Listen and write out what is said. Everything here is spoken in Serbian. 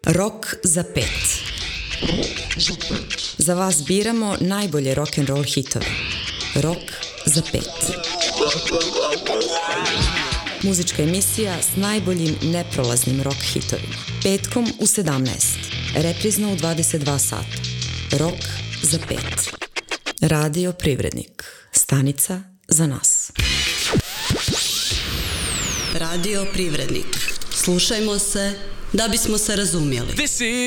Rok za pet. Za vas biramo najbolje rock'n'roll hitove. Rok za pet. Muzička emisija s najboljim neprolaznim rock hitovima. Petkom u 17. Reprizno u 22 sata. Rok za pet. Radio Privrednik. Stanica za nas. Radio Privrednik. Slušajmo se da bismo se razumjeli.